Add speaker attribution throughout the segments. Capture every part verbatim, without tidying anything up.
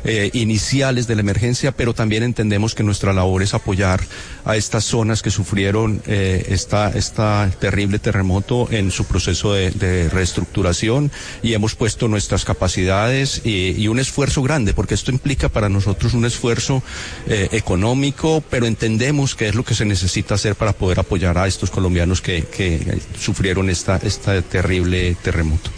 Speaker 1: eh, iniciales de la emergencia, pero también entendemos que nuestra labor es apoyar a estas zonas que sufrieron eh, esta, esta terrible terremoto en su proceso de, de reestructuración, y hemos puesto nuestras capacidades y, y un esfuerzo grande, porque esto implica para nosotros un esfuerzo eh, económico, pero entendemos que es lo que se necesita hacer para poder apoyar a estos colombianos que, que sufrieron esta, esta terrible terremoto.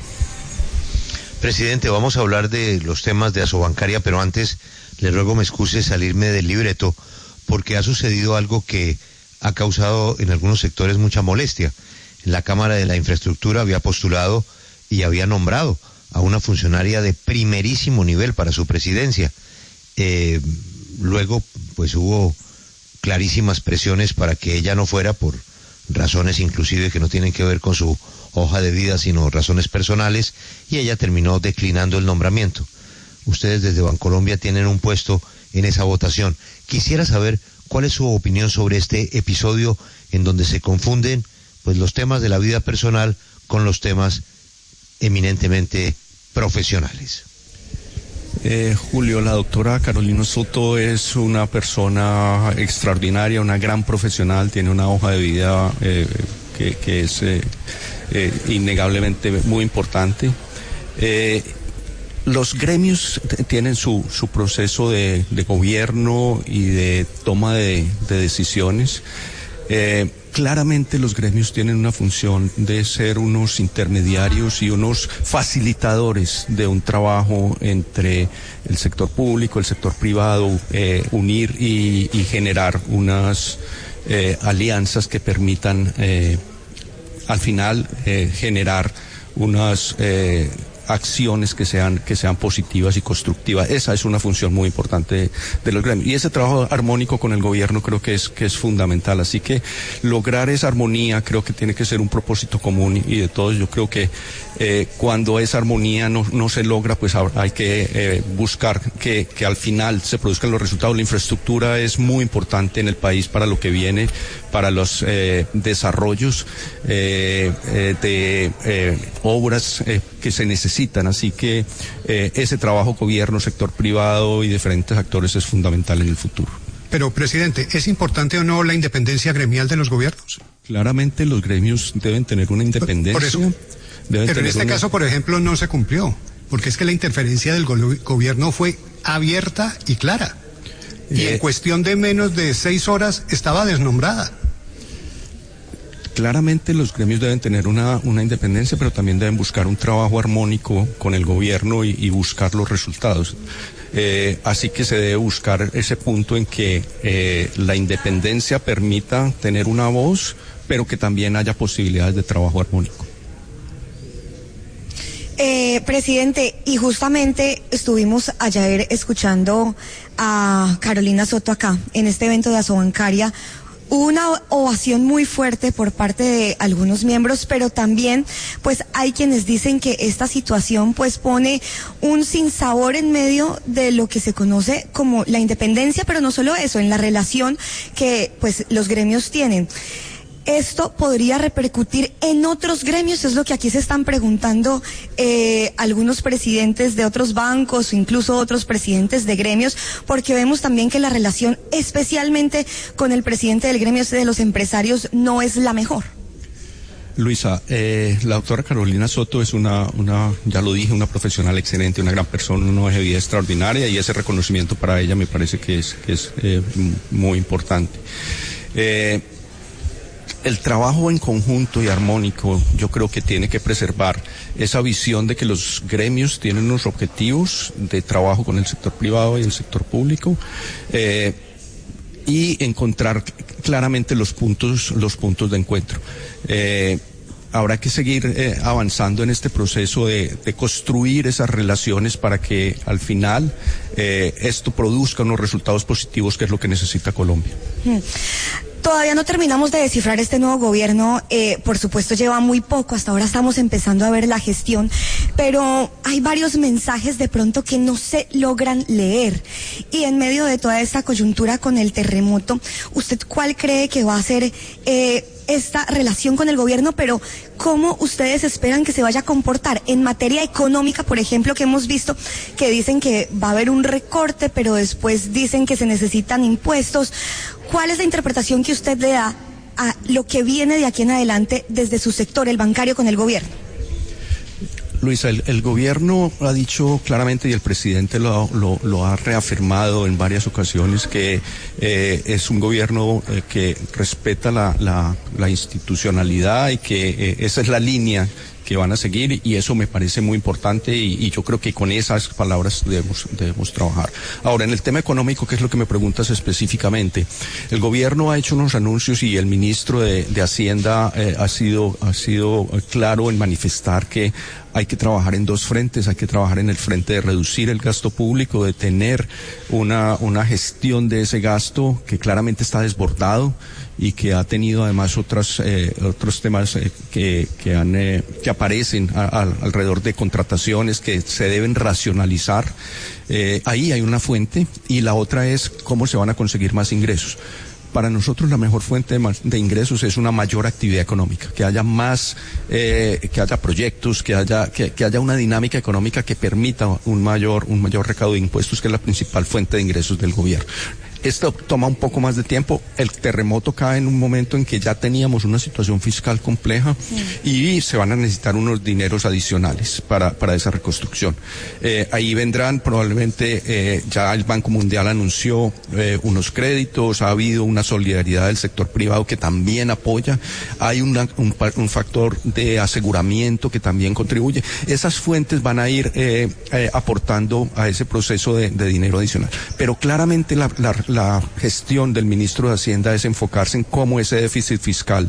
Speaker 2: Presidente, vamos a hablar de los temas de Asobancaria, pero antes le ruego me excuse salirme del libreto, porque ha sucedido algo que ha causado en algunos sectores mucha molestia. La Cámara de la Infraestructura había postulado y había nombrado a una funcionaria de primerísimo nivel para su presidencia. Eh, luego, pues hubo clarísimas presiones para que ella no fuera, por razones inclusive que no tienen que ver con su hoja de vida, sino razones personales, y ella terminó declinando el nombramiento. Ustedes desde Bancolombia tienen un puesto en esa votación. Quisiera saber cuál es su opinión sobre este episodio en donde se confunden pues los temas de la vida personal con los temas eminentemente profesionales.
Speaker 1: Eh, Julio, la doctora Carolina Soto es una persona extraordinaria, una gran profesional, tiene una hoja de vida eh, que, que es eh, eh, innegablemente muy importante. Eh, los gremios tienen su, su proceso de, de gobierno y de toma de, de decisiones. Eh, claramente los gremios tienen una función de ser unos intermediarios y unos facilitadores de un trabajo entre el sector público, el sector privado, eh, unir y, y generar unas eh, alianzas que permitan eh, al final eh, generar unas eh, acciones que sean que sean positivas y constructivas. Esa es una función muy importante de, de los gremios, y ese trabajo armónico con el gobierno creo que es que es fundamental. Así que lograr esa armonía creo que tiene que ser un propósito común y de todos. Yo creo que eh, cuando esa armonía no, no se logra, pues hay que eh, buscar que, que al final se produzcan los resultados. La infraestructura es muy importante en el país para lo que viene, para los eh, desarrollos eh, eh, de eh, obras eh, que se necesitan, así que eh, ese trabajo gobierno, sector privado y diferentes actores es fundamental en el futuro.
Speaker 3: Pero, presidente, ¿es importante o no la independencia gremial de los gobiernos?
Speaker 1: Claramente los gremios deben tener una independencia.
Speaker 3: Por eso,
Speaker 1: deben
Speaker 3: pero en este
Speaker 1: una...
Speaker 3: caso, por ejemplo, no se cumplió, porque es que la interferencia del go gobierno fue abierta y clara, y eh... en cuestión de menos de seis horas estaba desnombrada.
Speaker 1: Claramente los gremios deben tener una, una independencia, pero también deben buscar un trabajo armónico con el gobierno y, y buscar los resultados. Eh, así que se debe buscar ese punto en que eh, la independencia permita tener una voz, pero que también haya posibilidades de trabajo armónico.
Speaker 4: Eh, presidente, y justamente estuvimos ayer escuchando a Carolina Soto acá, en este evento de Asobancaria. Hubo una ovación muy fuerte por parte de algunos miembros, pero también pues hay quienes dicen que esta situación pues pone un sinsabor en medio de lo que se conoce como la independencia, pero no solo eso, en la relación que pues los gremios tienen. ¿Esto podría repercutir en otros gremios? Es lo que aquí se están preguntando eh, algunos presidentes de otros bancos o incluso otros presidentes de gremios, porque vemos también que la relación, especialmente con el presidente del gremio de los empresarios, no es la mejor.
Speaker 1: Luisa, eh, la doctora Carolina Soto es una, una, ya lo dije, una profesional excelente, una gran persona, una hoja de vida extraordinaria, y ese reconocimiento para ella me parece que es, que es eh, muy importante. Eh, El trabajo en conjunto y armónico yo creo que tiene que preservar esa visión de que los gremios tienen unos objetivos de trabajo con el sector privado y el sector público eh, y encontrar claramente los puntos, los puntos de encuentro. Eh, habrá que seguir eh, avanzando en este proceso de, de construir esas relaciones para que al final eh, esto produzca unos resultados positivos, que es lo que necesita Colombia.
Speaker 4: Hmm. Todavía no terminamos de descifrar este nuevo gobierno, eh, por supuesto lleva muy poco, hasta ahora estamos empezando a ver la gestión, pero hay varios mensajes de pronto que no se logran leer, y en medio de toda esta coyuntura con el terremoto, ¿usted cuál cree que va a ser eh, esta relación con el gobierno, pero ¿cómo ustedes esperan que se vaya a comportar en materia económica, por ejemplo, que hemos visto que dicen que va a haber un recorte, pero después dicen que se necesitan impuestos? ¿Cuál es la interpretación que usted le da a lo que viene de aquí en adelante desde su sector, el bancario, con el gobierno?
Speaker 1: Luisa, el, el gobierno ha dicho claramente, y el presidente lo, lo, lo ha reafirmado en varias ocasiones, que eh, es un gobierno eh, que respeta la, la, la institucionalidad y que eh, esa es la línea que van a seguir, y eso me parece muy importante, y, y yo creo que con esas palabras debemos, debemos trabajar. Ahora, en el tema económico, que es lo que me preguntas específicamente, el gobierno ha hecho unos anuncios y el ministro de, de Hacienda eh, ha sido, ha sido claro en manifestar que hay que trabajar en dos frentes. Hay que trabajar en el frente de reducir el gasto público, de tener una, una gestión de ese gasto que claramente está desbordado y que ha tenido además otras, eh, otros temas eh, que, que, han, eh, que aparecen a, a, alrededor de contrataciones que se deben racionalizar. Eh, ahí hay una fuente, y la otra es cómo se van a conseguir más ingresos. Para nosotros la mejor fuente de, de ingresos es una mayor actividad económica, que haya más, eh, que haya proyectos, que haya, que, que haya una dinámica económica que permita un mayor, un mayor recaudo de impuestos, que es la principal fuente de ingresos del gobierno. Esto toma un poco más de tiempo. El terremoto cae en un momento en que ya teníamos una situación fiscal compleja, sí, y se van a necesitar unos dineros adicionales para, para esa reconstrucción. Eh, ahí vendrán probablemente, eh, ya el Banco Mundial anunció eh, unos créditos, ha habido una solidaridad del sector privado que también apoya, hay una, un, un factor de aseguramiento que también contribuye. Esas fuentes van a ir eh, eh, aportando a ese proceso de, de dinero adicional. Pero claramente la, la La gestión del ministro de Hacienda es enfocarse en cómo ese déficit fiscal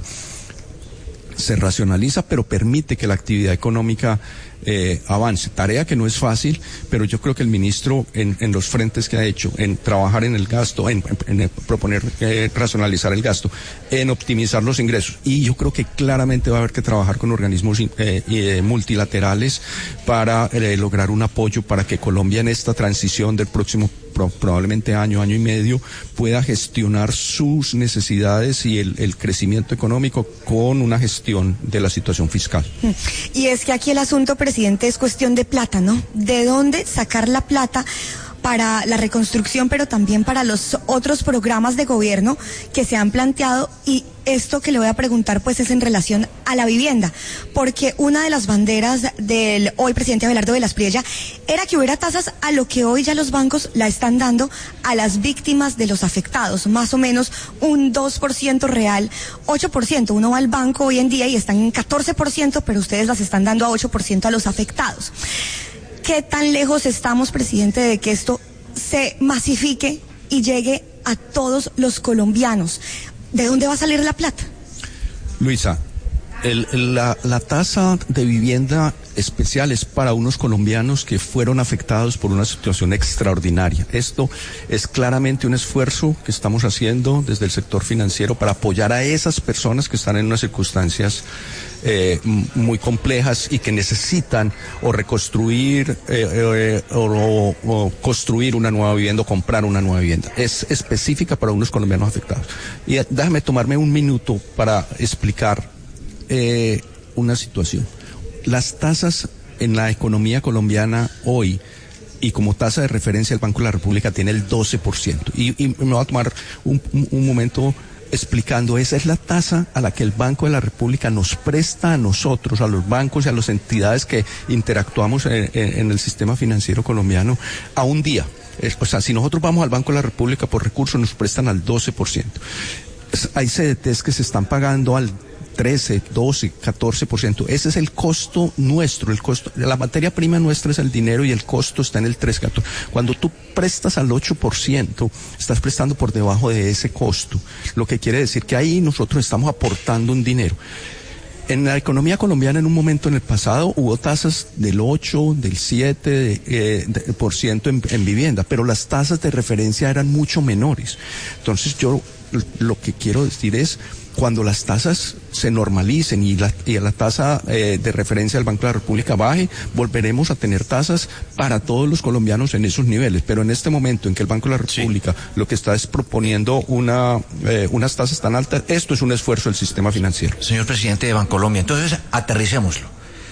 Speaker 1: se racionaliza, pero permite que la actividad económica eh, avance. Tarea que no es fácil, pero yo creo que el ministro, en, en los frentes que ha hecho, en trabajar en el gasto, en, en, en proponer eh, racionalizar el gasto, en optimizar los ingresos, y yo creo que claramente va a haber que trabajar con organismos eh, eh, multilaterales para eh, lograr un apoyo para que Colombia en esta transición del próximo Pro, probablemente año, año y medio, pueda gestionar sus necesidades y el, el crecimiento económico con una gestión de la situación fiscal.
Speaker 4: Y es que aquí el asunto, presidente, es cuestión de plata, ¿no? ¿De dónde sacar la plata para la reconstrucción, pero también para los otros programas de gobierno que se han planteado? Y esto que le voy a preguntar pues es en relación a la vivienda, porque una de las banderas del hoy presidente Abelardo Velas Priella era que hubiera tasas a lo que hoy ya los bancos la están dando a las víctimas de los afectados, más o menos un dos por ciento real, ocho por ciento. Uno va al banco hoy en día y están en catorce por ciento, pero ustedes las están dando a ocho por ciento a los afectados. ¿Qué tan lejos estamos, presidente, de que esto se masifique y llegue a todos los colombianos? ¿De dónde va a salir la plata?
Speaker 1: Luisa, el, la, la tasa de vivienda especial es para unos colombianos que fueron afectados por una situación extraordinaria. Esto es claramente un esfuerzo que estamos haciendo desde el sector financiero para apoyar a esas personas que están en unas circunstancias eh, muy complejas y que necesitan o reconstruir eh, eh, o, o construir una nueva vivienda o comprar una nueva vivienda. Es específica para unos colombianos afectados. Y déjame tomarme un minuto para explicar eh, una situación. Las tasas en la economía colombiana hoy, y como tasa de referencia el Banco de la República tiene el doce por ciento. Y, y me voy a tomar un, un, un momento explicando, esa es la tasa a la que el Banco de la República nos presta a nosotros, a los bancos y a las entidades que interactuamos en, en, en el sistema financiero colombiano a un día. Es, o sea, si nosotros vamos al Banco de la República por recursos, nos prestan al doce por ciento. Hay C D Ts que se están pagando al trece, doce, catorce por ciento. Ese es el costo nuestro, el costo, la materia prima nuestra es el dinero y el costo está en el tres, catorce. Cuando tú prestas al ocho por ciento, estás prestando por debajo de ese costo, lo que quiere decir que ahí nosotros estamos aportando un dinero. En la economía colombiana en un momento en el pasado hubo tasas del ocho, del siete de, eh, de, por ciento en, en vivienda, pero las tasas de referencia eran mucho menores. Entonces yo lo que quiero decir es, cuando las tasas se normalicen y la, y la tasa eh, de referencia del Banco de la República baje, volveremos a tener tasas para todos los colombianos en esos niveles. Pero en este momento en que el Banco de la República sí. lo que está es proponiendo una, eh, unas tasas tan altas, esto es un esfuerzo del sistema financiero.
Speaker 5: Señor presidente de Bancolombia, entonces aterricémoslo.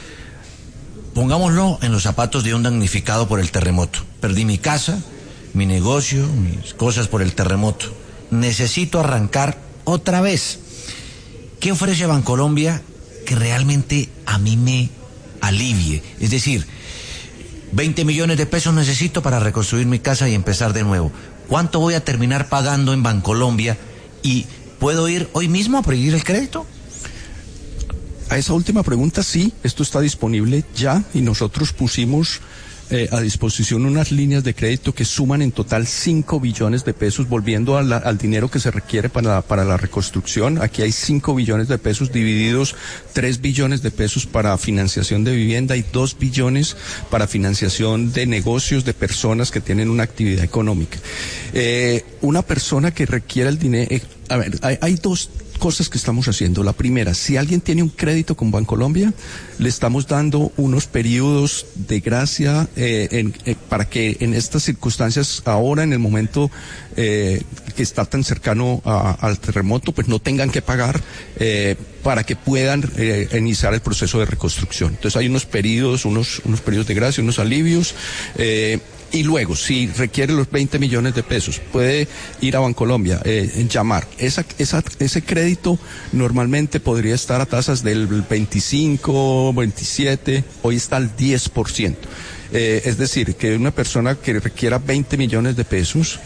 Speaker 5: Pongámoslo en los zapatos de un damnificado por el terremoto. Perdí mi casa, mi negocio, mis cosas por el terremoto. Necesito arrancar otra vez. ¿Qué ofrece Bancolombia que realmente a mí me alivie? Es decir, veinte millones de pesos necesito para reconstruir mi casa y empezar de nuevo. ¿Cuánto voy a terminar pagando en Bancolombia? ¿Y puedo ir hoy mismo a pedir el crédito?
Speaker 1: A esa última pregunta, sí, esto está disponible ya y nosotros pusimos Eh, a disposición unas líneas de crédito que suman en total cinco billones de pesos, volviendo a la, al dinero que se requiere para, para la reconstrucción. Aquí hay cinco billones de pesos divididos, tres billones de pesos para financiación de vivienda y dos billones para financiación de negocios de personas que tienen una actividad económica. Eh, una persona que requiera el dinero, eh, a ver, hay, hay dos cosas que estamos haciendo. La primera, si alguien tiene un crédito con Bancolombia, le estamos dando unos periodos de gracia eh, en, eh, para que en estas circunstancias, ahora en el momento eh, que está tan cercano a, al terremoto, pues no tengan que pagar eh, para que puedan eh, iniciar el proceso de reconstrucción. Entonces hay unos periodos, unos, unos periodos de gracia, unos alivios. Eh, Y luego, si requiere los veinte millones de pesos, puede ir a Bancolombia, eh, llamar. Esa, esa, ese crédito normalmente podría estar a tasas del veinticinco, veintisiete, hoy está al diez por ciento. Eh, es decir, que una persona que requiera veinte millones de pesos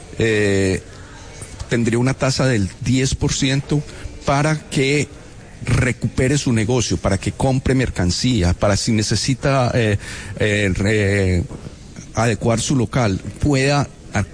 Speaker 1: eh, tendría una tasa del diez por ciento para que recupere su negocio, para que compre mercancía, para si necesita eh, eh, re, adecuar su local, pueda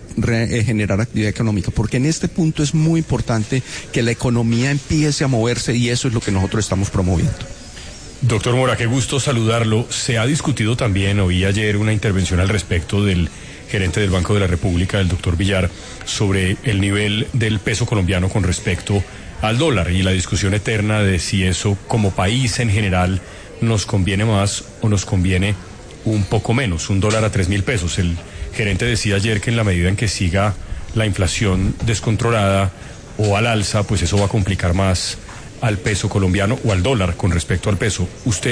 Speaker 1: re, generar actividad económica, porque en este punto es muy importante que la economía empiece a moverse y eso es lo que nosotros estamos promoviendo.
Speaker 6: Doctor Mora, qué gusto saludarlo. Se ha discutido también, oí ayer una intervención al respecto del gerente del Banco de la República, el doctor Villar, sobre el nivel del peso colombiano con respecto al dólar y la discusión eterna de si eso como país en general nos conviene más o nos conviene un poco menos, un dólar a tres mil pesos. El gerente decía ayer que en la medida en que siga la inflación descontrolada o al alza, pues eso va a complicar más al peso colombiano o al dólar con respecto al peso. ¿Usted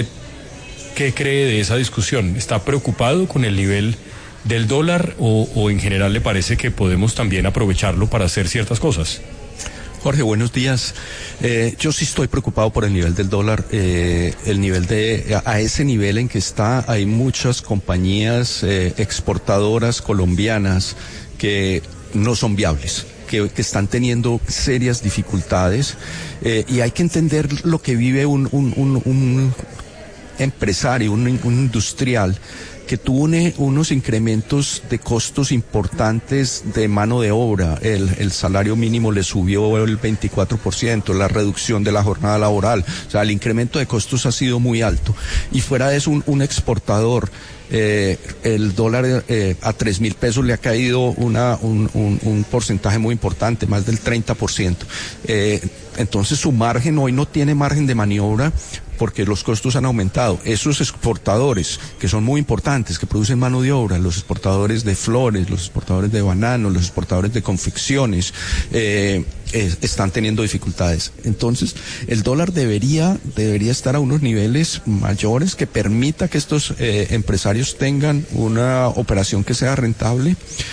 Speaker 6: qué cree de esa discusión? ¿Está preocupado con el nivel del dólar o, o en general le parece que podemos también aprovecharlo para hacer ciertas cosas?
Speaker 1: Jorge, buenos días. Eh, yo sí estoy preocupado por el nivel del dólar, eh, el nivel de, a, a ese nivel en que está, hay muchas compañías eh, exportadoras colombianas que no son viables, que, que están teniendo serias dificultades, eh, y hay que entender lo que vive un, un, un, un empresario, un, un industrial, que tuvo une, unos incrementos de costos importantes de mano de obra. El, el salario mínimo le subió el veinticuatro por ciento, la reducción de la jornada laboral, o sea, el incremento de costos ha sido muy alto. Y fuera de eso, un, un exportador, eh, el dólar eh, a tres mil pesos le ha caído una, un, un, un porcentaje muy importante, más del treinta por ciento. Eh, entonces su margen hoy no tiene margen de maniobra, porque los costos han aumentado. Esos exportadores, que son muy importantes, que producen mano de obra, los exportadores de flores, los exportadores de bananos, los exportadores de confecciones, eh, eh, están teniendo dificultades. Entonces, el dólar debería, debería estar a unos niveles mayores que permita que estos eh, empresarios tengan una operación que sea rentable.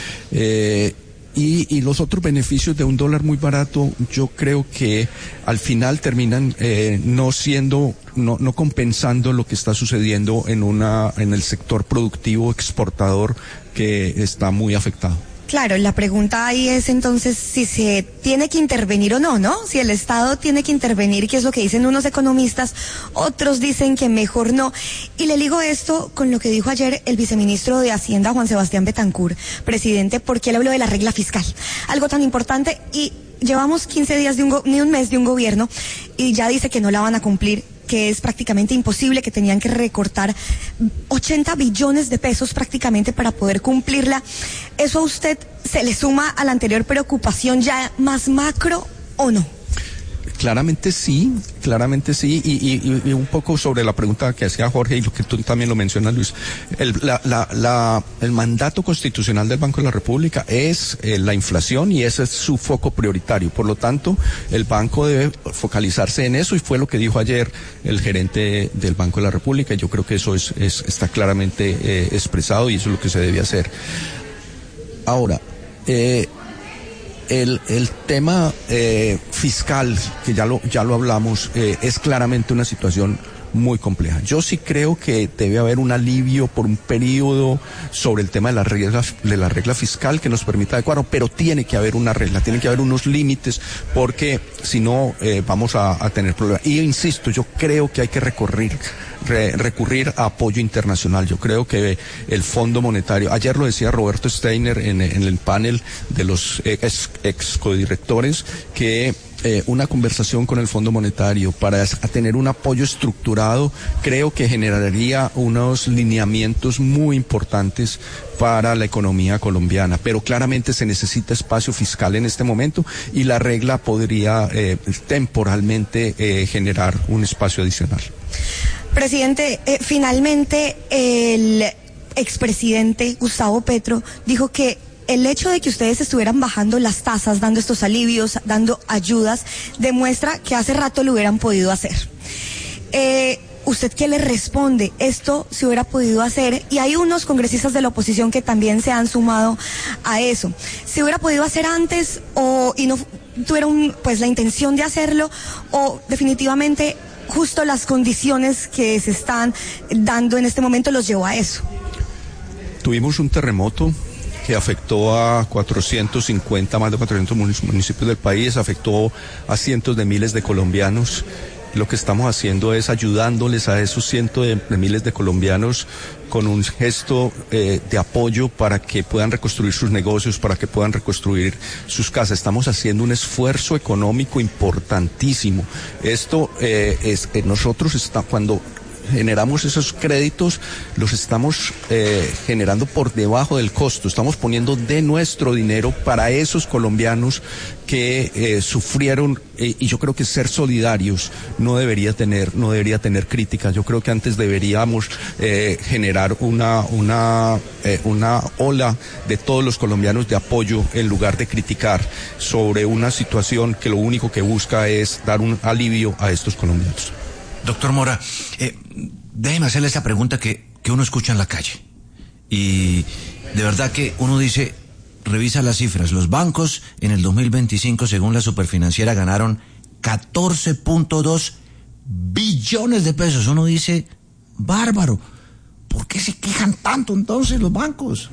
Speaker 1: Eh, Y, y los otros beneficios de un dólar muy barato, yo creo que al final terminan eh, no siendo, no, no compensando lo que está sucediendo en una, en el sector productivo exportador que está muy afectado.
Speaker 4: Claro, la pregunta ahí es entonces si se tiene que intervenir o no, ¿no? Si el Estado tiene que intervenir, que es lo que dicen unos economistas, otros dicen que mejor no. Y le ligo esto con lo que dijo ayer el viceministro de Hacienda, Juan Sebastián Betancur, presidente, porque él habló de la regla fiscal, algo tan importante, y llevamos quince días de un, go- ni un mes de un gobierno y ya dice que no la van a cumplir, que es prácticamente imposible, que tenían que recortar ochenta billones de pesos prácticamente para poder cumplirla. ¿Eso a usted se le suma a la anterior preocupación ya más macro o no?
Speaker 1: Claramente sí, claramente sí, y, y, y un poco sobre la pregunta que hacía Jorge y lo que tú también lo mencionas, Luis. El, la, la, la, el mandato constitucional del Banco de la República es eh, la inflación y ese es su foco prioritario. Por lo tanto, el banco debe focalizarse en eso y fue lo que dijo ayer el gerente del Banco de la República y yo creo que eso es, es está claramente eh, expresado y eso es lo que se debe hacer. Ahora, eh, El, el tema eh, fiscal, que ya lo, ya lo hablamos, eh, es claramente una situación muy compleja. Yo sí creo que debe haber un alivio por un periodo sobre el tema de la regla, de la regla fiscal que nos permita adecuarlo, pero tiene que haber una regla, tiene que haber unos límites, porque si no eh, vamos a, a tener problemas. Y insisto, yo creo que hay que recorrer Re, recurrir a apoyo internacional. Yo creo que el Fondo Monetario, ayer lo decía Roberto Steiner en, en el panel de los ex, ex codirectores, que eh, una conversación con el Fondo Monetario para a tener un apoyo estructurado, creo que generaría unos lineamientos muy importantes para la economía colombiana, pero claramente se necesita espacio fiscal en este momento y la regla podría eh, temporalmente eh, generar un espacio adicional.
Speaker 4: Presidente, eh, finalmente el expresidente Gustavo Petro dijo que el hecho de que ustedes estuvieran bajando las tasas, dando estos alivios, dando ayudas, demuestra que hace rato lo hubieran podido hacer. Eh, ¿Usted qué le responde? Esto se hubiera podido hacer y hay unos congresistas de la oposición que también se han sumado a eso. ¿Se hubiera podido hacer antes o y no tuvieron pues la intención de hacerlo o definitivamente justo las condiciones que se están dando en este momento los llevó a eso?
Speaker 1: Tuvimos un terremoto que afectó a cuatrocientos cincuenta, más de cuatrocientos municipios del país, afectó a cientos de miles de colombianos. Lo que estamos haciendo es ayudándoles a esos cientos de, de miles de colombianos con un gesto eh, de apoyo para que puedan reconstruir sus negocios, para que puedan reconstruir sus casas. Estamos haciendo un esfuerzo económico importantísimo. Esto eh, es eh, nosotros está, cuando generamos esos créditos, los estamos eh, generando por debajo del costo. Estamos poniendo de nuestro dinero para esos colombianos que eh, sufrieron eh, y yo creo que ser solidarios no debería tener no debería tener críticas. Yo creo que antes deberíamos eh, generar una una eh, una ola de todos los colombianos de apoyo en lugar de criticar sobre una situación que lo único que busca es dar un alivio a estos colombianos.
Speaker 5: Doctor Mora, eh, déjeme hacerle esa pregunta que, que uno escucha en la calle. Y de verdad que uno dice, revisa las cifras. Los bancos en el dos mil veinticinco, según la Superfinanciera, ganaron catorce punto dos billones de pesos. Uno dice, bárbaro, ¿por qué se quejan tanto entonces los bancos?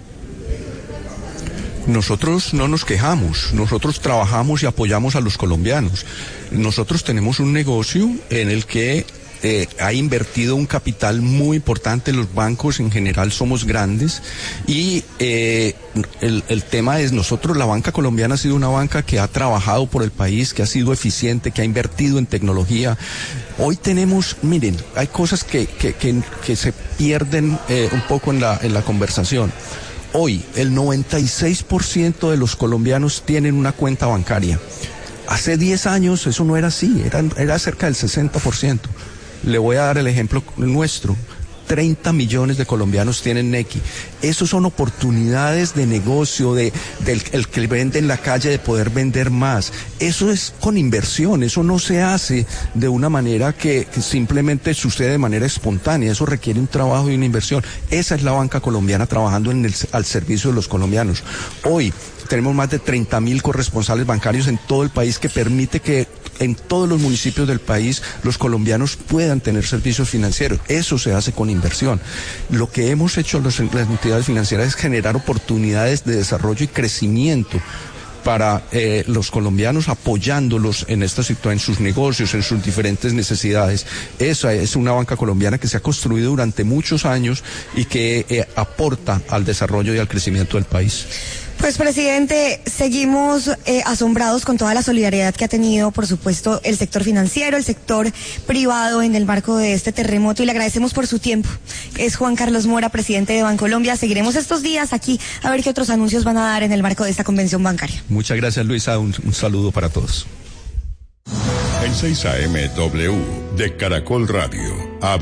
Speaker 1: Nosotros no nos quejamos, nosotros trabajamos y apoyamos a los colombianos. Nosotros tenemos un negocio en el que Eh, ha invertido un capital muy importante. Los bancos en general somos grandes y eh, el, el tema es nosotros, la banca colombiana ha sido una banca que ha trabajado por el país, que ha sido eficiente, que ha invertido en tecnología. Hoy tenemos, miren, hay cosas que, que, que, que se pierden eh, un poco en la, en la conversación. Hoy el noventa y seis por ciento de los colombianos tienen una cuenta bancaria. Hace diez años eso no era así, era, era cerca del sesenta por ciento. Le voy a dar el ejemplo nuestro. treinta millones de colombianos tienen Nequi. Esos son oportunidades de negocio, de, del el que vende en la calle, de poder vender más. Eso es con inversión, eso no se hace de una manera que, que simplemente sucede de manera espontánea. Eso requiere un trabajo y una inversión. Esa es la banca colombiana trabajando en el, al servicio de los colombianos. Hoy tenemos más de treinta mil corresponsales bancarios en todo el país que permite que en todos los municipios del país los colombianos puedan tener servicios financieros. Eso se hace con inversión. Lo que hemos hecho las entidades financieras es generar oportunidades de desarrollo y crecimiento para eh, los colombianos, apoyándolos en esta situación, en sus negocios, en sus diferentes necesidades. Esa es una banca colombiana que se ha construido durante muchos años y que eh, aporta al desarrollo y al crecimiento del país.
Speaker 4: Pues, presidente, seguimos eh, asombrados con toda la solidaridad que ha tenido, por supuesto, el sector financiero, el sector privado en el marco de este terremoto, y le agradecemos por su tiempo. Es Juan Carlos Mora, presidente de Bancolombia. Seguiremos estos días aquí a ver qué otros anuncios van a dar en el marco de esta convención bancaria.
Speaker 1: Muchas gracias, Luisa. Un, un saludo para todos.
Speaker 7: En seis A M W de Caracol Radio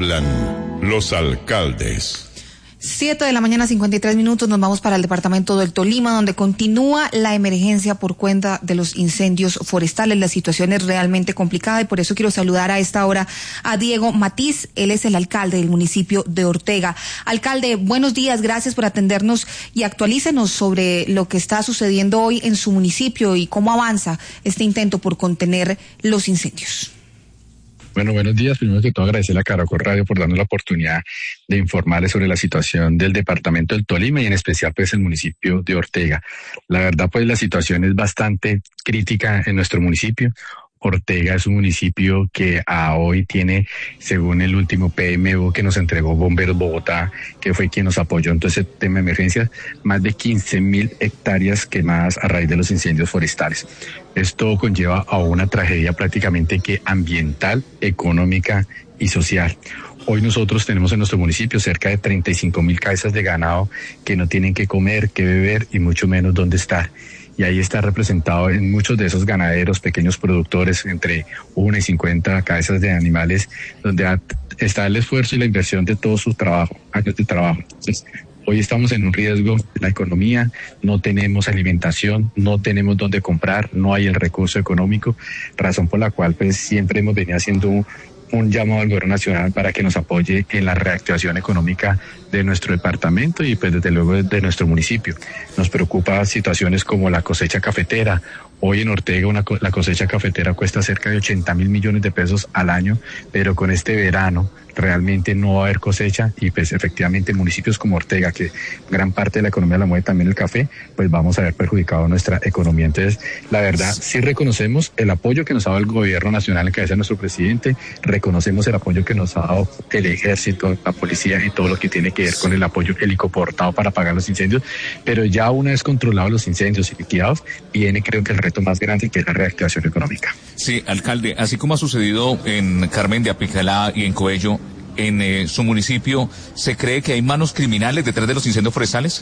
Speaker 7: hablan los alcaldes.
Speaker 8: Siete de la mañana, cincuenta y tres minutos, nos vamos para el departamento del Tolima, donde continúa la emergencia por cuenta de los incendios forestales. La situación es realmente complicada y por eso quiero saludar a esta hora a Diego Matiz. Él es el alcalde del municipio de Ortega. Alcalde, buenos días, gracias por atendernos y actualícenos sobre lo que está sucediendo hoy en su municipio y cómo avanza este intento por contener los incendios.
Speaker 9: Bueno, buenos días. Primero que todo, agradecerle a Caracol Radio por darnos la oportunidad de informarles sobre la situación del departamento del Tolima y en especial pues el municipio de Ortega. La verdad pues la situación es bastante crítica en nuestro municipio. Ortega es un municipio que a hoy tiene, según el último P M O que nos entregó Bomberos Bogotá, que fue quien nos apoyó en todo ese tema de emergencias, más de quince mil hectáreas quemadas a raíz de los incendios forestales. Esto conlleva a una tragedia prácticamente que ambiental, económica y social. Hoy nosotros tenemos en nuestro municipio cerca de treinta y cinco mil cabezas de ganado que no tienen que comer, que beber y mucho menos dónde estar. Y ahí está representado en muchos de esos ganaderos, pequeños productores, entre una y cincuenta cabezas de animales, donde está el esfuerzo y la inversión de todo su trabajo, años de trabajo. Entonces, hoy estamos en un riesgo de la economía, no tenemos alimentación, no tenemos dónde comprar, no hay el recurso económico, razón por la cual pues siempre hemos venido haciendo un, un llamado al gobierno nacional para que nos apoye en la reactivación económica de nuestro departamento y pues desde luego de nuestro municipio. Nos preocupa situaciones como la cosecha cafetera. Hoy en Ortega una, la cosecha cafetera cuesta cerca de ochenta mil millones de pesos al año, pero con este verano realmente no va a haber cosecha y pues efectivamente municipios como Ortega, que gran parte de la economía la mueve también el café, pues vamos a ver perjudicado nuestra economía. Entonces, la verdad, sí reconocemos el apoyo que nos ha dado el gobierno nacional en cabeza de nuestro presidente, reconocemos el apoyo que nos ha dado el ejército, la policía y todo lo que tiene que ver con el apoyo helicoportado para apagar los incendios, pero ya una vez controlados los incendios y liquidados, viene creo que el reto más grande, que es la reactivación económica.
Speaker 10: Sí, alcalde, así como ha sucedido en Carmen de Apicalá y en Coello, en eh, su municipio, ¿se cree que hay manos criminales detrás de los incendios forestales?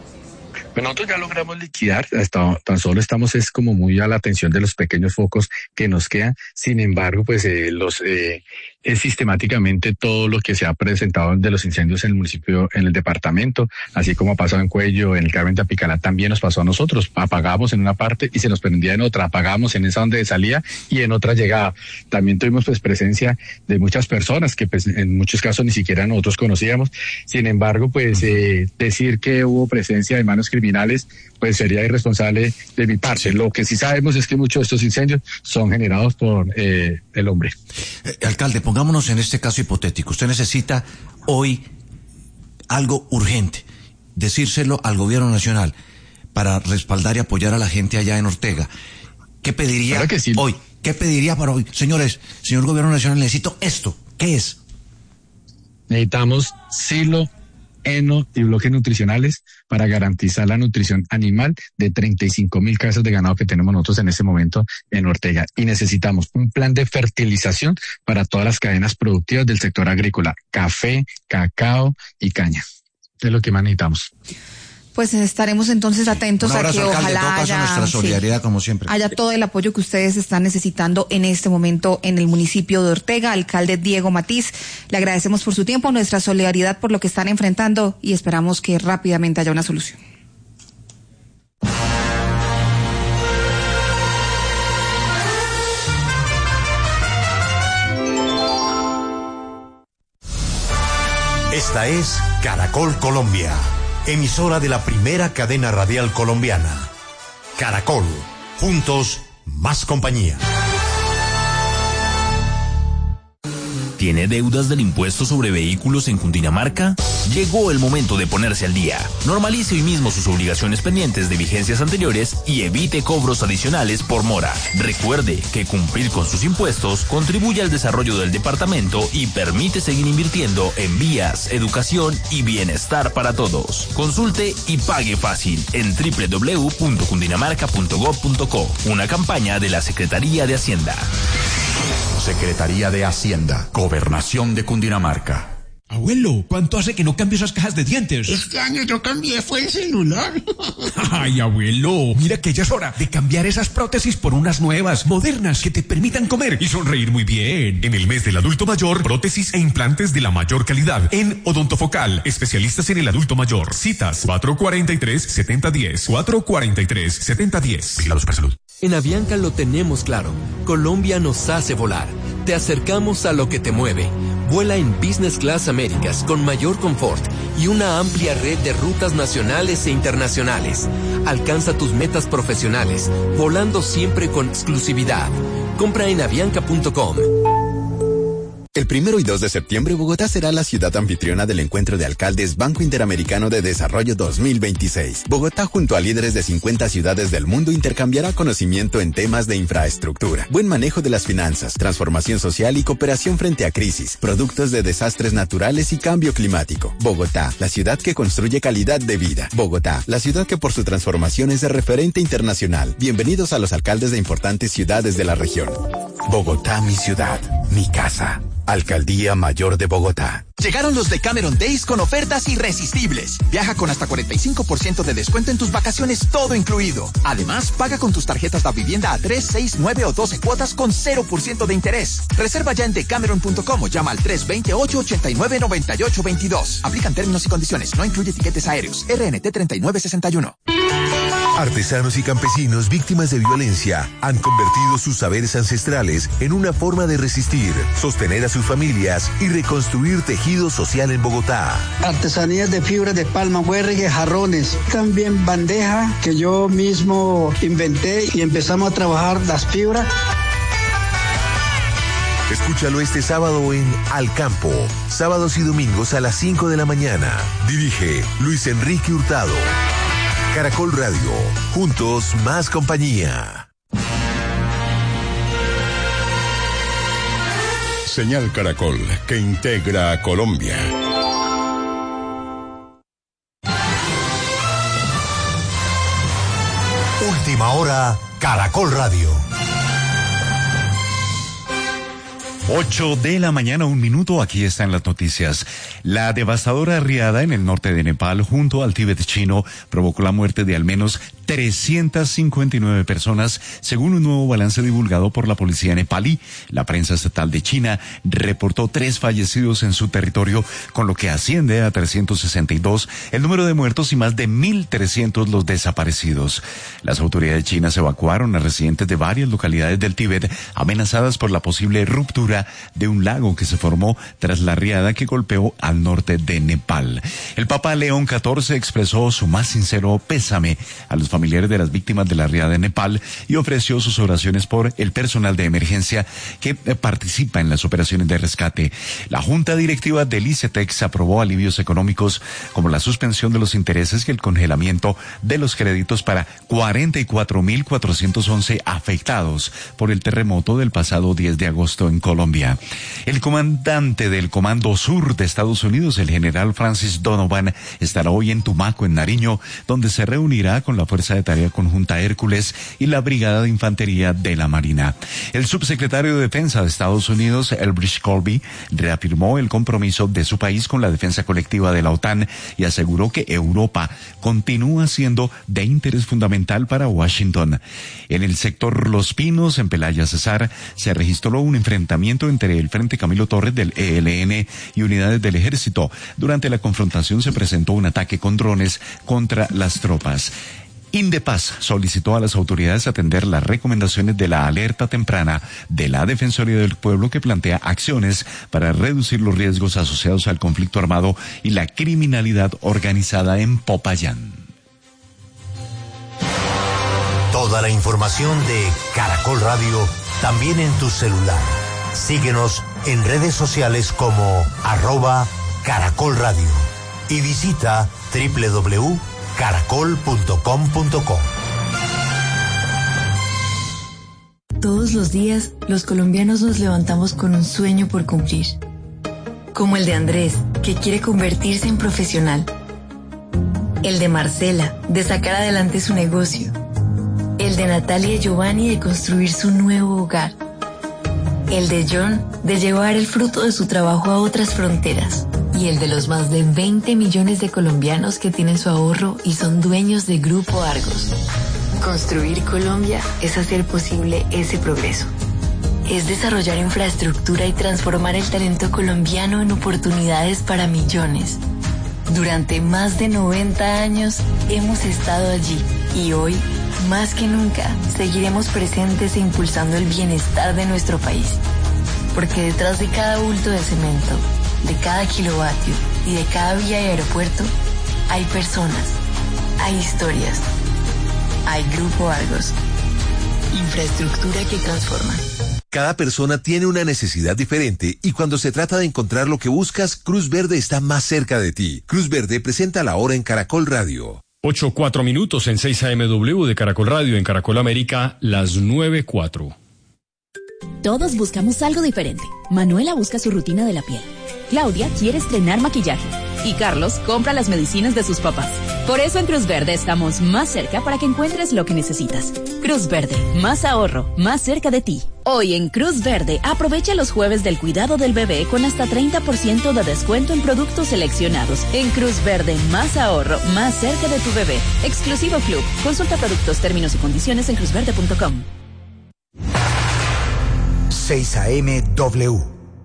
Speaker 9: Pues nosotros ya logramos liquidar, hasta, tan solo estamos es como muy a la atención de los pequeños focos que nos quedan. Sin embargo, pues eh, los eh, es sistemáticamente todo lo que se ha presentado de los incendios en el municipio, en el departamento, así como ha pasado en Cuello, en el Carmen de Apicalá, también nos pasó a nosotros. Apagamos en una parte y se nos prendía en otra, apagamos en esa donde salía y en otra llegaba. También tuvimos pues presencia de muchas personas que pues en muchos casos ni siquiera nosotros conocíamos. Sin embargo, pues eh, decir que hubo presencia de manos criminales pues sería irresponsable de mi parte. Lo que sí sabemos es que muchos de estos incendios son generados por eh, el hombre.
Speaker 5: Eh, alcalde, pongámonos en este caso hipotético. Usted necesita hoy algo urgente, decírselo al gobierno nacional para respaldar y apoyar a la gente allá en Ortega. ¿Qué pediría
Speaker 9: claro que sí.
Speaker 5: hoy? ¿Qué pediría para hoy? Señores, señor gobierno nacional, necesito esto. ¿Qué es?
Speaker 9: Necesitamos silo, heno y bloques nutricionales para garantizar la nutrición animal de treinta y cinco mil cabezas de ganado que tenemos nosotros en este momento en Ortega. Y necesitamos un plan de fertilización para todas las cadenas productivas del sector agrícola, café, cacao y caña. Es lo que más necesitamos.
Speaker 8: Pues estaremos entonces atentos
Speaker 5: Un abrazo,
Speaker 8: a que
Speaker 5: alcalde,
Speaker 8: ojalá
Speaker 5: haya, nuestra solidaridad, sí, como siempre.
Speaker 8: haya todo el apoyo que ustedes están necesitando en este momento en el municipio de Ortega. Alcalde Diego Matiz, le agradecemos por su tiempo, nuestra solidaridad por lo que están enfrentando y esperamos que rápidamente haya una solución.
Speaker 11: Esta es Caracol Colombia, emisora de la primera cadena radial colombiana. Caracol, juntos, más compañía.
Speaker 12: ¿Tiene deudas del impuesto sobre vehículos en Cundinamarca? Llegó el momento de ponerse al día. Normalice hoy mismo sus obligaciones pendientes de vigencias anteriores y evite cobros adicionales por mora. Recuerde que cumplir con sus impuestos contribuye al desarrollo del departamento y permite seguir invirtiendo en vías, educación y bienestar para todos. Consulte y pague fácil en doble u doble u doble u punto cundinamarca punto gob punto co. Una campaña de la Secretaría de Hacienda.
Speaker 13: Secretaría de Hacienda, Gobernación de Cundinamarca.
Speaker 14: Abuelo, ¿cuánto hace que no cambio esas cajas de dientes?
Speaker 15: Este año yo cambié, fue el celular.
Speaker 14: Ay, abuelo, mira que ya es hora de cambiar esas prótesis por unas nuevas, modernas, que te permitan comer y sonreír muy bien. En el mes del adulto mayor, prótesis e implantes de la mayor calidad. En Odontofocal, especialistas en el adulto mayor. Citas cuatro cuatro tres, siete cero uno cero, cuatro cuatro tres, siete cero uno cero. Vigilados para salud.
Speaker 16: En Avianca lo tenemos claro. Colombia nos hace volar. Te acercamos a lo que te mueve. Vuela en Business Class Américas con mayor confort y una amplia red de rutas nacionales e internacionales. Alcanza tus metas profesionales, volando siempre con exclusividad. Compra en avianca punto com.
Speaker 17: El primero y dos de septiembre, Bogotá será la ciudad anfitriona del Encuentro de Alcaldes Banco Interamericano de Desarrollo dos mil veintiséis. Bogotá, junto a líderes de cincuenta ciudades del mundo, intercambiará conocimiento en temas de infraestructura, buen manejo de las finanzas, transformación social y cooperación frente a crisis, productos de desastres naturales y cambio climático. Bogotá, la ciudad que construye calidad de vida. Bogotá, la ciudad que por su transformación es de referente internacional. Bienvenidos a los alcaldes de importantes ciudades de la región. Bogotá, mi ciudad, mi casa. Alcaldía Mayor de Bogotá.
Speaker 18: Llegaron los Decameron Days con ofertas irresistibles. Viaja con hasta cuarenta y cinco por ciento de descuento en tus vacaciones, todo incluido. Además, paga con tus tarjetas de vivienda a tres, seis, nueve o doce cuotas con cero por ciento de interés. Reserva ya en decameron punto com o llama al tres dos ocho, ocho nueve, nueve ocho dos dos. Aplican términos y condiciones. No incluye tiquetes aéreos. R N T treinta y nueve sesenta y uno.
Speaker 19: Artesanos y campesinos víctimas de violencia han convertido sus saberes ancestrales en una forma de resistir, sostener a sus familias y reconstruir tejido social en Bogotá.
Speaker 20: Artesanías de fibra de palma, huergue, jarrones, también bandeja que yo mismo inventé y empezamos a trabajar las fibras.
Speaker 19: Escúchalo este sábado en Al Campo, sábados y domingos a las cinco de la mañana. Dirige Luis Enrique Hurtado. Caracol Radio, juntos más compañía.
Speaker 7: Señal Caracol, que integra a Colombia.
Speaker 11: Última hora, Caracol Radio.
Speaker 21: Ocho de la mañana, un minuto, aquí están las noticias. La devastadora riada en el norte de Nepal, junto al Tíbet chino, provocó la muerte de al menos trescientas cincuenta y nueve personas, según un nuevo balance divulgado por la policía nepalí. La prensa estatal de China reportó tres fallecidos en su territorio, con lo que asciende a trescientos sesenta y dos el número de muertos y más de mil trescientos los desaparecidos. Las autoridades chinas evacuaron a residentes de varias localidades del Tíbet, amenazadas por la posible ruptura de un lago que se formó tras la riada que golpeó al norte de Nepal. El Papa León catorce expresó su más sincero pésame a los familiares de las víctimas de la riada en Nepal y ofreció sus oraciones por el personal de emergencia que participa en las operaciones de rescate. La Junta Directiva del ICETEX aprobó alivios económicos como la suspensión de los intereses y el congelamiento de los créditos para cuarenta y cuatro mil cuatrocientos once afectados por el terremoto del pasado diez de agosto en Colombia. El comandante del Comando Sur de Estados Unidos, el general Francis Donovan, estará hoy en Tumaco, en Nariño, donde se reunirá con la Fuerza de Tarea Conjunta Hércules y la Brigada de Infantería de la Marina. El subsecretario de Defensa de Estados Unidos, Elbridge Colby, reafirmó el compromiso de su país con la defensa colectiva de la OTAN y aseguró que Europa continúa siendo de interés fundamental para Washington. En el sector Los Pinos, en Pelaya Cesar, se registró un enfrentamiento entre el Frente Camilo Torres del E L N y unidades del ejército. Durante la confrontación se presentó un ataque con drones contra las tropas. Indepaz solicitó a las autoridades atender las recomendaciones de la alerta temprana de la Defensoría del Pueblo, que plantea acciones para reducir los riesgos asociados al conflicto armado y la criminalidad organizada en Popayán.
Speaker 11: Toda la información de Caracol Radio también en tu celular. Síguenos en redes sociales como arroba Caracol Radio y visita doble u doble u doble u punto caracol punto com punto co.
Speaker 2: Todos los días, los colombianos nos levantamos con un sueño por cumplir. Como el de Andrés, que quiere convertirse en profesional. El de Marcela, de sacar adelante su negocio. El de Natalia y Giovanni, de construir su nuevo hogar. El de John, de llevar el fruto de su trabajo a otras fronteras. Y el de los más de veinte millones de colombianos que tienen su ahorro y son dueños de Grupo Argos. Construir Colombia es hacer posible ese progreso. Es desarrollar infraestructura y transformar el talento colombiano en oportunidades para millones. Durante más de noventa años hemos estado allí y hoy, más que nunca, seguiremos presentes e impulsando el bienestar de nuestro país. Porque detrás de cada bulto de cemento, de cada kilovatio y de cada vía y aeropuerto, hay personas, hay historias, hay Grupo Argos. Infraestructura que transforma.
Speaker 19: Cada persona tiene una necesidad diferente y cuando se trata de encontrar lo que buscas, Cruz Verde está más cerca de ti. Cruz Verde presenta la hora en Caracol Radio.
Speaker 6: Ocho, cuatro minutos en seis A M W de Caracol Radio, en Caracol América, las nueve, cuatro.
Speaker 22: Todos buscamos algo diferente. Manuela busca su rutina de la piel. Claudia quiere estrenar maquillaje. Y Carlos compra las medicinas de sus papás. Por eso en Cruz Verde estamos más cerca para que encuentres lo que necesitas. Cruz Verde, más ahorro, más cerca de ti. Hoy en Cruz Verde, aprovecha los jueves del cuidado del bebé con hasta treinta por ciento de descuento en productos seleccionados. En Cruz Verde, más ahorro, más cerca de tu bebé. Exclusivo Club. Consulta productos, términos y condiciones en cruz verde punto com.
Speaker 11: seis A M W.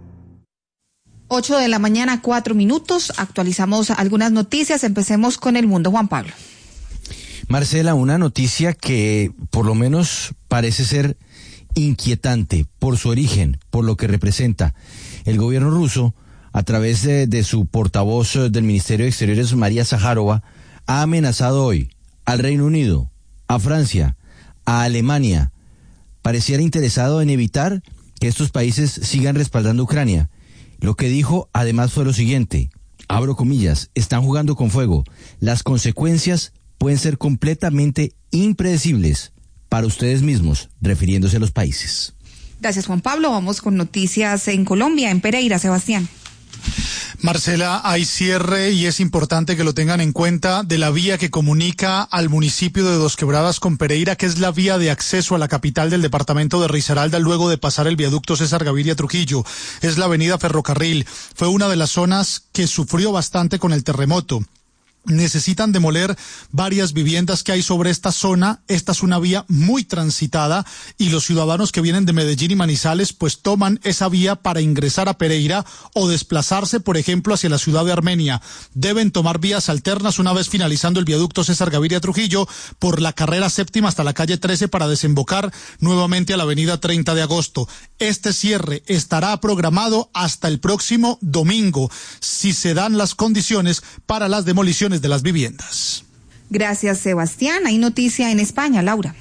Speaker 8: Ocho de la mañana, cuatro minutos. Actualizamos algunas noticias. Empecemos con el mundo, Juan Pablo.
Speaker 5: Marcela, una noticia que por lo menos parece ser inquietante por su origen, por lo que representa. El gobierno ruso, a través de, de su portavoz del Ministerio de Exteriores, María Zaharova, ha amenazado hoy al Reino Unido, a Francia, a Alemania. Pareciera interesado en evitar que estos países sigan respaldando a Ucrania. Lo que dijo además fue lo siguiente, abro comillas, están jugando con fuego. Las consecuencias pueden ser completamente impredecibles para ustedes mismos, refiriéndose a los países.
Speaker 8: Gracias, Juan Pablo. Vamos con noticias en Colombia, en Pereira, Sebastián.
Speaker 23: Marcela, hay cierre y es importante que lo tengan en cuenta de la vía que comunica al municipio de Dos Quebradas con Pereira, que es la vía de acceso a la capital del departamento de Risaralda luego de pasar el viaducto César Gaviria Trujillo. Es la avenida Ferrocarril. Fue una de las zonas que sufrió bastante con el terremoto. Necesitan demoler varias viviendas que hay sobre esta zona. Esta es una vía muy transitada y los ciudadanos que vienen de Medellín y Manizales pues toman esa vía para ingresar a Pereira o desplazarse, por ejemplo, hacia la ciudad de Armenia. Deben tomar vías alternas una vez finalizando el viaducto César Gaviria Trujillo por la carrera séptima hasta la calle trece para desembocar nuevamente a la avenida treinta de agosto. Este cierre estará programado hasta el próximo domingo, si se dan las condiciones para las demoliciones de las viviendas.
Speaker 8: Gracias, Sebastián. Hay noticia en España, Laura.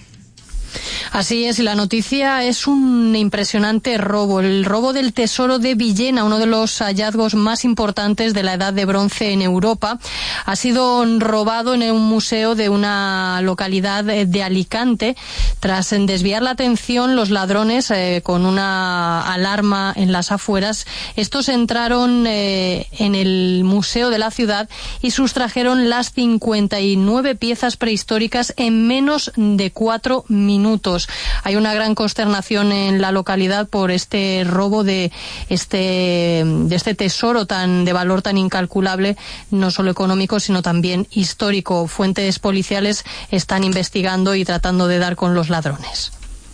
Speaker 24: Así es, la noticia es un impresionante robo, el robo del tesoro de Villena, uno de los hallazgos más importantes de la Edad de Bronce en Europa. Ha sido robado en un museo de una localidad de Alicante. Tras desviar la atención, los ladrones, eh, con una alarma en las afueras, estos entraron eh, en el museo de la ciudad y sustrajeron las cincuenta y nueve piezas prehistóricas en menos de cuatro minutos. Minutos. Hay una gran consternación en la localidad por este robo de este de este tesoro tan de valor tan incalculable, no solo económico sino también histórico. Fuentes policiales están investigando y tratando de dar con los ladrones.